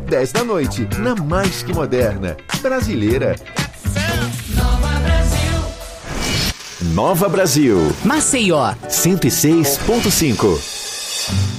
10 da noite, na Mais Que Moderna, brasileira. Nova Brasil. Maceió 106.5.